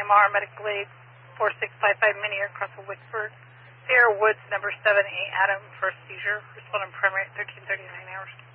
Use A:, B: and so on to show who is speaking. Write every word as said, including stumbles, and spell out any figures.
A: M R, medical aid, four six five five Mini Air, across of Wicksburg. Sierra Woods, number seven eight Adam, for a seizure. Responding primary at thirteen thirty-nine hours.